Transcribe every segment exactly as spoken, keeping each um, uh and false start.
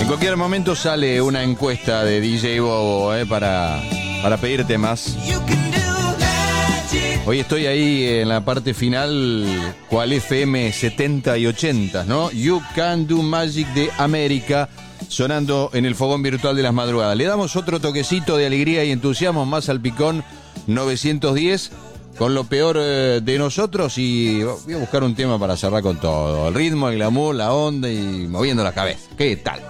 cualquier momento sale una encuesta de D J Bobo eh, para, para pedir temas. Hoy estoy ahí en la parte final, cual F M setenta y ochenta, ¿no? You Can Do Magic de América, sonando en el fogón virtual de las madrugadas. Le damos otro toquecito de alegría y entusiasmo más al picón novecientos diez, con lo peor eh, de nosotros, y voy a buscar un tema para cerrar con todo. El ritmo, el glamour, la onda y moviendo la cabeza. ¿Qué tal?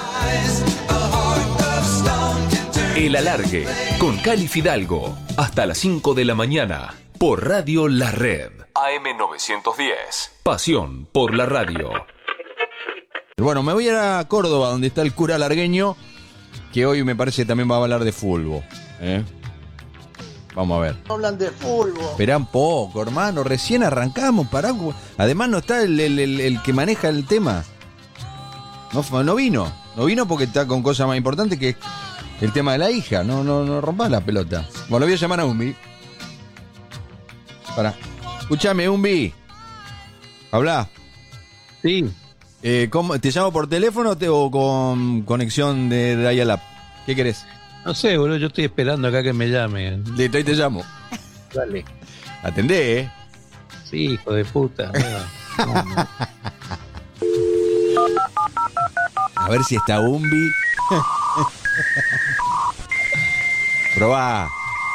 El Alargue, con Cali Fidalgo, hasta las cinco de la mañana, por Radio La Red. A M novecientos diez, pasión por la radio. Bueno, me voy a ir a Córdoba, donde está el cura largueño, que hoy me parece también va a hablar de fútbol. ¿eh? Vamos a ver. Hablan de fútbol. Esperan poco, hermano, recién arrancamos, pará. Además no está el, el, el, el que maneja el tema. No, no vino, no vino porque está con cosas más importantes que el tema de la hija. No, no, no rompas la pelota. Bueno, lo voy a llamar a Umbi. Pará. Escúchame, Umbi. Habla. Sí. Eh, ¿cómo, ¿Te llamo por teléfono o, te, o con conexión de Dial-Up? ¿Qué querés? No sé, boludo, yo estoy esperando acá que me llamen. Listo, ahí te llamo. Dale. Atendé, ¿eh? Sí, hijo de puta. No, no, no. A ver si está Umbi. Probá.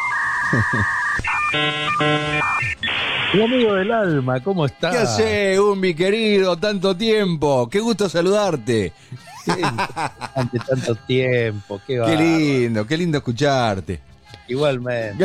Mi amigo del alma, ¿cómo estás? ¿Qué haces, Umbi, querido? Tanto tiempo. Qué gusto saludarte. Sí, ante tanto tiempo. Qué, qué lindo, qué lindo escucharte. Igualmente.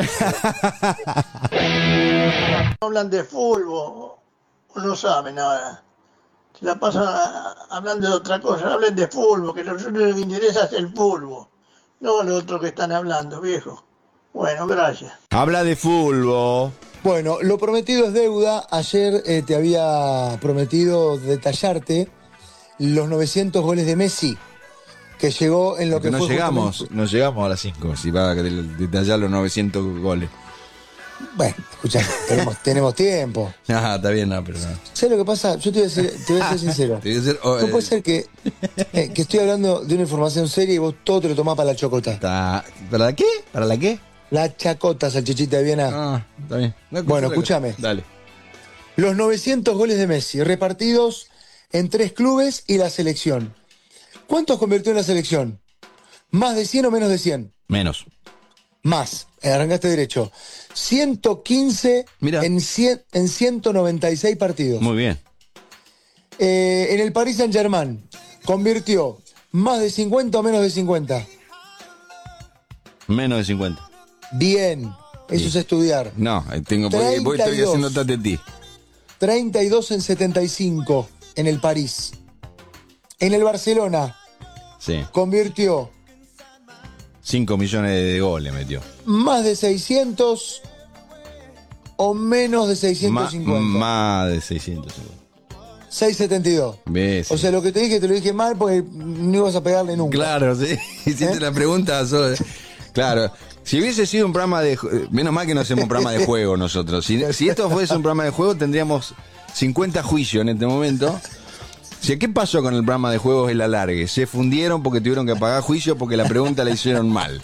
Hablan de fútbol. No saben nada. Se la pasan hablando de otra cosa. Hablen de fútbol, que lo que les interesa es el fútbol. No lo otro que están hablando, viejo. Bueno, gracias. Habla de fútbol. Bueno, lo prometido es deuda. Ayer eh, te había prometido detallarte los novecientos goles de Messi, que llegó en lo Porque que no fue llegamos, justamente... no llegamos a las cinco, si va a detallar los novecientos goles. Bueno, escuchá, tenemos, tenemos tiempo. Ah, está bien, no, pero no. ¿Sabes lo que pasa? Yo te voy a ser, te voy a ser sincero. Te voy a decir, oh, No eh, puede ser que, eh, que estoy hablando de una información seria y vos todo te lo tomás para la chocota. está- ¿Para la qué? ¿Para la qué? La chacota, salchichita de Viena. Ah, está bien. No, Bueno, cosa- escúchame. Dale. Los novecientos goles de Messi, repartidos en tres clubes y la selección. ¿Cuántos convirtió en la selección? ¿Más de cien o menos de cien? Menos. Más. Eh, Arrancaste derecho. ciento quince Mira. en, cien, en ciento noventa y seis partidos. Muy bien. Eh, en el Paris Saint-Germain convirtió más de cincuenta o menos de cincuenta. Menos de cincuenta. Bien. Eso Bien. es estudiar. No, tengo, voy, voy, estoy treinta y dos. haciendo tate ti. treinta y dos en setenta y cinco en el París. En el Barcelona Sí. convirtió cinco millones de goles metió. más de seiscientos o menos de Ma- seiscientos cincuenta. más de seiscientos cincuenta. seiscientos setenta y dos. ¿Ves? O sea, lo que te dije te lo dije mal porque no ibas a pegarle nunca. Claro, sí. Hiciste ¿Eh? la pregunta. Solo- Claro. Si hubiese sido un programa de... ju- Menos mal que no hacemos un programa de juego nosotros. Si, si esto fuese un programa de juego, tendríamos cincuenta juicios en este momento. Si, ¿qué pasó con el programa de juegos El Alargue? Se fundieron porque tuvieron que pagar juicio porque la pregunta la hicieron mal.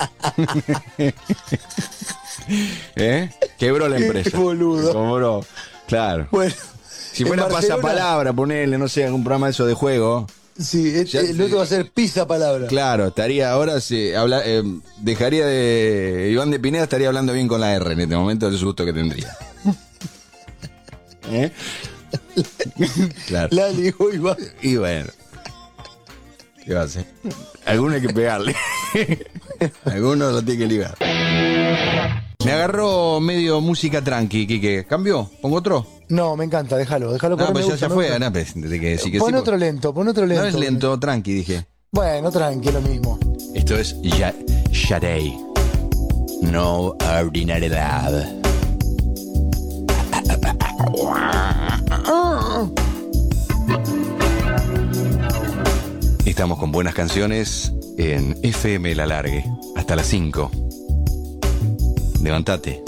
¿Eh? Quebró la empresa. Qué boludo. Cobró. Claro. Bueno, Si en fuera Barcelona- pasapalabra, ponerle, no sé, algún programa de eso de juego... Sí, el, Ya- el otro va a ser pizza palabra. Claro, estaría ahora, se habla, eh, dejaría de... Iván de Pineda estaría hablando bien con la R en este momento, del susto que tendría. ¿Eh? Claro. La ligó y va. Y bueno. ¿Qué va a hacer? Alguno hay que pegarle. Alguno lo tiene que ligar. Me agarró medio música tranqui, Quique. ¿Cambió? ¿Pongo otro? No, me encanta, déjalo, déjalo. No, porque pues me ya, gusta, ya me fue. gusta. No, pues, de que sí que Pon sí, otro lento, pon otro lento. No es lento, tranqui, dije. Bueno, tranquilo mismo. Esto es Ya- Sade. No ordinariedad. Estamos con buenas canciones en F M El Alargue. Hasta las cinco. Levantate.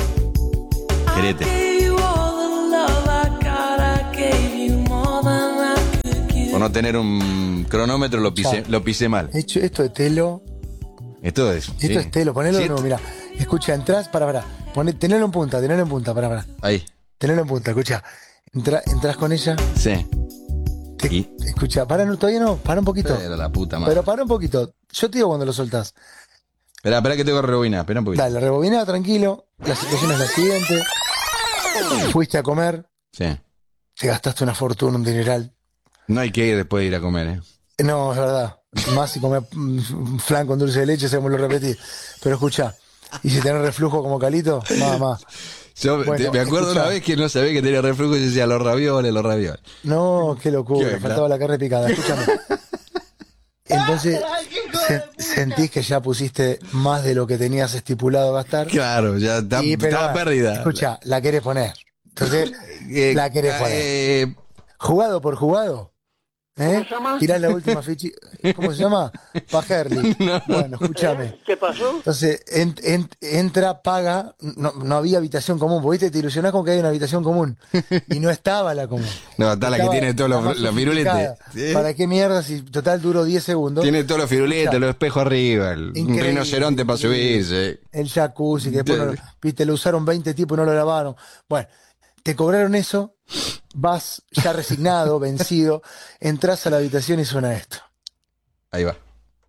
Querete. no tener un cronómetro lo pisé, lo pisé mal. Hecho, esto de Telo. Esto es. Esto sí. es Telo, ponelo Sí, de nuevo, mira. Escucha, entras, para, para. Poné, tenelo en punta, tenelo en punta, para, para. Ahí. Tenelo en punta, escucha. Entra, entras con ella. Sí. Te, ¿Y? escucha, para, no, todavía no, para un poquito. Pero la puta madre. Pero para un poquito. Yo te digo cuando lo soltás. Espera, espera que tengo que rebobinar. Espera un poquito. Dale, rebobina, tranquilo. La situación es la siguiente. Fuiste a comer, Sí. te gastaste una fortuna, un dineral. No hay que ir después de ir a comer, ¿eh? No, es verdad. Más si comer mm, flan con dulce de leche, se me lo repetí. Pero escucha, y si tenés reflujo como Calito, nada más. Yo Bueno, te- me acuerdo escuchá. una vez que no sabía que tenía reflujo y decía los ravioles, los ravioles. No, qué locura, Qué faltaba la carne picada. Escúchame. Entonces, se- sentís que ya pusiste más de lo que tenías estipulado gastar. Claro, ya está, Y, pero, estaba perdida. Escucha, la querés poner. Entonces, Eh, la querés poner. eh, Jugado por jugado. ¿Eh? Tirás la última ficha. ¿Cómo se llama? Pajerli. Bueno, escúchame. ¿Qué pasó? Entonces, en- en- entra, paga. No, no había habitación común. Porque viste, te ilusionás con que hay una habitación común. Y no estaba la común. No, está la que Estaba tiene todos los, la más los firuletes. sofisticada. ¿Sí? ¿Para qué mierda si total duró diez segundos? Tiene todos los firuletes, Escuchá. los espejos arriba, el, un Increíble. rinoceronte para subirse. El jacuzzi, que después no- viste, lo usaron veinte tipos y no lo lavaron. Bueno, te cobraron eso, vas ya resignado, vencido, entras a la habitación y suena esto. Ahí va.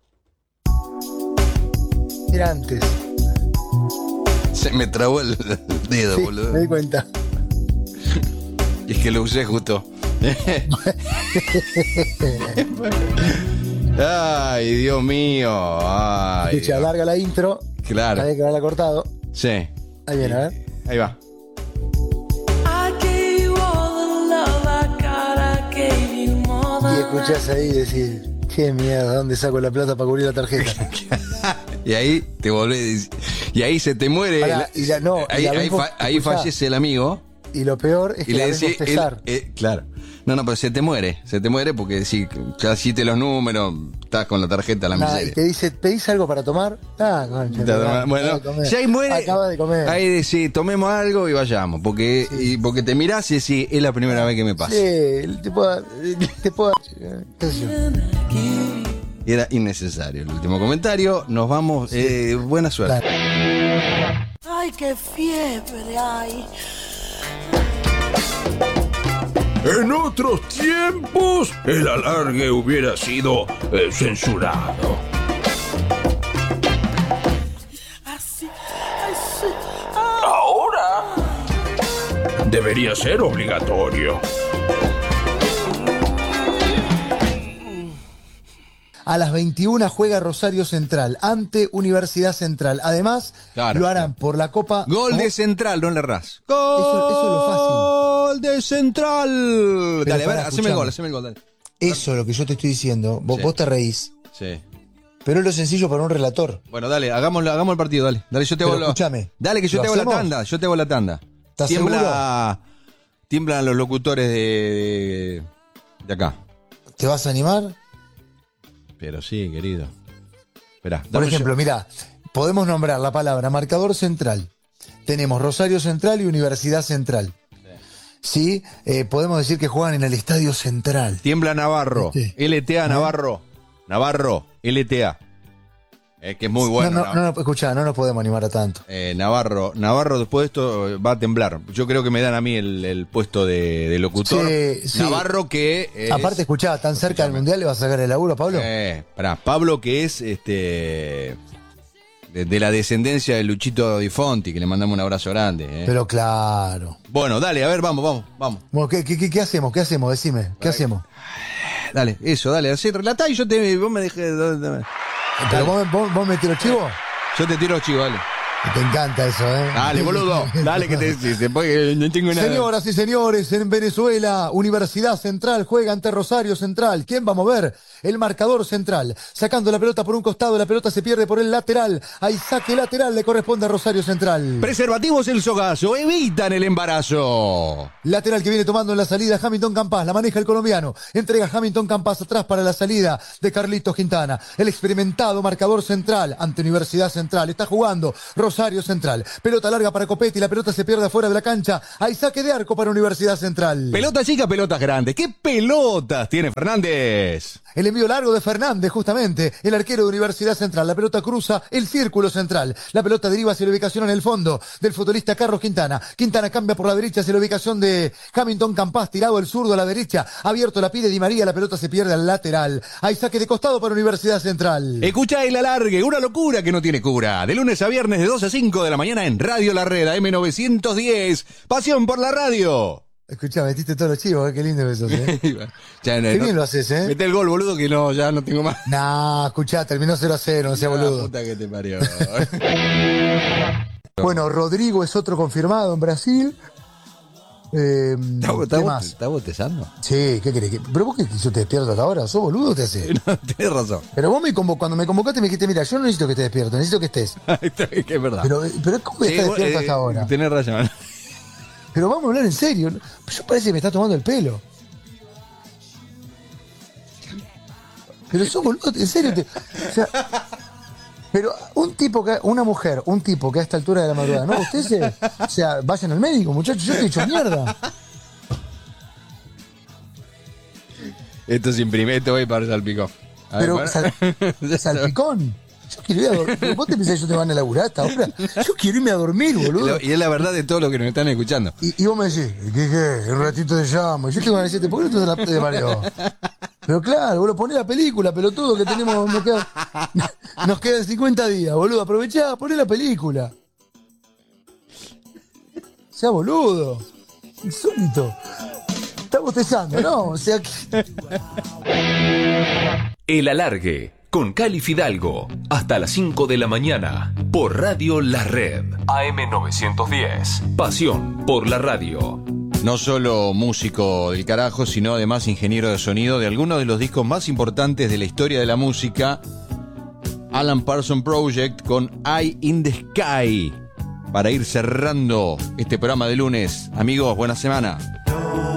Era antes. Se me trabó el, el dedo, Sí, boludo. me di cuenta. Y es que lo usé justo. Ay, Dios mío. Ay, Escucha, Dios. larga la intro. Claro. Había que haberla cortado. Sí. Ahí viene, a ver. Ahí va. Y escuchás ahí y decís, qué mierda, ¿dónde saco la plata para cubrir la tarjeta? Y ahí te volvés. Y ahí se te muere. Pará, el- y la- no, y ahí la ahí, ves vos- fa- ahí escuchá. fallece el amigo. Y lo peor es Y que la le ves decís. bostezar. claro. No, no, pero se te muere. Se te muere porque si ya hiciste los números, estás con la tarjeta a la Nada, y miseria. te dice, ¿pedís algo para tomar? Ah, concha, Ya, mirá, bueno, acaba de comer. si ahí muere, Acaba de comer. ahí decís, tomemos algo y vayamos, porque y porque te mirás y decís, es la primera vez que me pasa. Sí, te puedo dar, te puedo dar, qué sé yo. Era innecesario el último comentario. Nos vamos, eh, buena suerte. Dale. Ay, qué fiebre hay. En otros tiempos, el alargue hubiera sido eh, censurado. Así, así. Ahora debería ser obligatorio. A las veintiuna juega Rosario Central ante Universidad Central. Además, Claro. lo harán por la Copa. Gol ¿Cómo? de Central, no le errás. Gol Eso- eso es lo fácil. de Central. Dale, a ver, pará, haceme el gol, escuchame. haceme el gol, dale. Eso es lo que yo te estoy diciendo. Vos, Sí. vos te reís. Sí. Pero es lo sencillo para un relator. Bueno, dale, hagámoslo, hagamos el partido, dale. Dale, yo te Pero hago lo- escúchame, Dale, que yo ¿lo te hago la hacemos? tanda, yo te hago la tanda. ¿Estás Tiembla, tiemblan los locutores de, de acá. ¿Te vas a animar? Pero sí, querido. Esperá, Por dame ejemplo, yo- mirá, podemos nombrar la palabra marcador central. Tenemos Rosario Central y Universidad Central. Sí, Eh, podemos decir que juegan en el Estadio Central. Tiembla Navarro. Sí. L T A Navarro. Navarro, L T A. Es que es muy bueno. no, no, Nav- no, no, escuchá, no nos podemos animar a tanto. Eh, Navarro, Navarro después de esto va a temblar. Yo creo que me dan a mí el, el puesto de, de locutor. Sí, sí. Navarro que es, Aparte, escuchá, tan cerca del Escúchame. Mundial le vas a sacar el laburo, Pablo. Eh, pará, Pablo que es este de, de la descendencia de Luchito Di Fonti, que le mandamos un abrazo grande. eh. Pero claro. Bueno, dale, a ver, vamos, vamos, vamos. Bueno, ¿qué, qué, qué- qué hacemos? ¿Qué hacemos? Decime, ¿qué hacemos? Dale, eso, dale, así relatá y yo te vos me dejé. ¿Pero vos, vos, vos metés los chivos? Yo te tiro chivo, dale. Te encanta eso, ¿eh? Dale, boludo. Dale que te decís, después que no tengo nada. Señoras y señores, en Venezuela, Universidad Central juega ante Rosario Central. ¿Quién va a mover? El marcador central. Sacando la pelota por un costado, la pelota se pierde por el lateral. Hay saque lateral, le corresponde a Rosario Central. Preservativos el sogazo, evitan el embarazo. Lateral que viene tomando en la salida Hamilton Campas, la maneja el colombiano. Entrega Hamilton Campas atrás para la salida de Carlitos Quintana. El experimentado marcador central ante Universidad Central. Está jugando Rosario Rosario Central. Pelota larga para Copetti, la pelota se pierde afuera de la cancha. Hay saque de arco para Universidad Central. Pelota chica, pelotas grandes. ¿Qué pelotas tiene Fernández? El envío largo de Fernández, justamente, el arquero de Universidad Central. La pelota cruza el círculo central. La pelota deriva hacia la ubicación en el fondo del futbolista Carlos Quintana. Quintana cambia por la derecha hacia la ubicación de Hamilton Campas, tirado el zurdo a la derecha. Abierto la pide Di María, la pelota se pierde al lateral. Hay saque de costado para Universidad Central. Escuchá el alargue, una locura que no tiene cura. De lunes a viernes de dos a cinco de la mañana en Radio La Red, A M novecientos diez. Pasión por la radio. Escuchá, metiste todos los chivos, ¿eh? Qué lindo que sos, ¿eh? Ya, no, Qué no, bien lo haces, ¿eh? Mete el gol, boludo, que no, ya no tengo más. Nah, escuchá, terminó cero a cero, no sea Ah, boludo. puta que te parió. Bueno, Rodrigo es otro confirmado en Brasil. Eh, ¿Está, ¿Qué está, más? ¿Está botezando? Sí, ¿qué querés? ¿Pero vos qué yo te despierto hasta ahora? ¿Sos boludo o te haces? No, tienes razón. Pero vos me convo- cuando me convocaste me dijiste, mira, yo no necesito que estés despierto, necesito que estés. que es verdad. Pero, pero ¿cómo que Sí, estás vos, despierto eh, hasta ahora? Tenés razón. Pero vamos a hablar en serio. Yo parece que me está tomando el pelo. Pero sos boludo, en serio. Te, o sea, pero un tipo que, una mujer, un tipo que a esta altura de la madrugada, ¿no? Ustedes se, o sea, vayan al médico, muchachos, yo te he dicho mierda. Esto es imprimir, esto voy para el salpicón. A ver, Pero bueno. sal- salpicón. Yo quiero ir a dormir. ¿Vos te pensás que yo te van a laburar hasta ahora? Yo quiero irme a dormir, boludo. Y es la verdad de todo lo que nos están escuchando. Y, y vos me decís, ¿qué qué? Un ratito te llamo. Y yo te voy a decirte, ¿por qué no te la de Mario? Pero claro, boludo, poné la película, pelotudo, que tenemos, nos quedan, nos quedan cincuenta días, boludo. Aprovechá, poné la película. Sea boludo. Insólito. Está bostezando, ¿no? O sea que... El Alargue, con Cali Fidalgo, hasta las cinco de la mañana, por Radio La Red, A M novecientos diez. Pasión por la radio. No solo músico del carajo, sino además ingeniero de sonido de algunos de los discos más importantes de la historia de la música, Alan Parsons Project con Eye in the Sky. Para ir cerrando este programa de lunes, amigos, buena semana.